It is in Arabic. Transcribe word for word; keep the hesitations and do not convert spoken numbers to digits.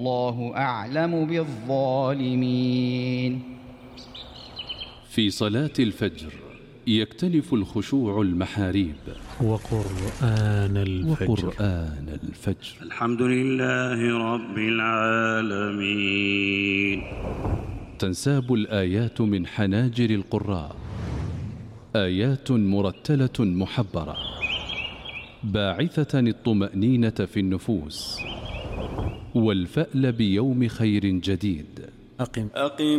الله أعلم بالظالمين. في صلاة الفجر يكتنف الخشوع المحاريب. وقرآن الفجر, وقرآن الفجر. الحمد لله رب العالمين. تنساب الآيات من حناجر القراء، آيات مرتلة محبرة باعثة الطمأنينة في النفوس والفأل بيوم خير جديد. أقم, أقم